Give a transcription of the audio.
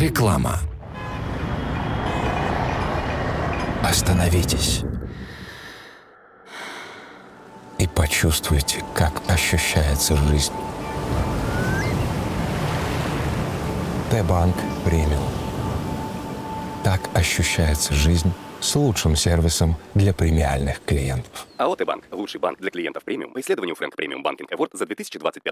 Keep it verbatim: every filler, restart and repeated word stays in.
Реклама. Остановитесь и почувствуйте, как ощущается жизнь. Т-банк премиум. Так ощущается жизнь с лучшим сервисом для премиальных клиентов. АО «Т-банк» – лучший банк для клиентов премиум по исследованию Frank Premium Banking Award за две тысячи двадцать пятый.